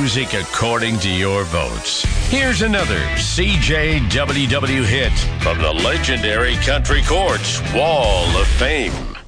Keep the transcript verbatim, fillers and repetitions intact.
music according to your votes. Here's another C J W W hit from the legendary Country Courts Wall of Fame.